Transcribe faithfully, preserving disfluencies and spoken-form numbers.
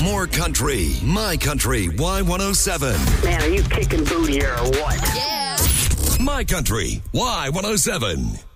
More country. My Country Y one oh seven. Man, are you kicking booty here or what? Yeah. My Country Y one oh seven.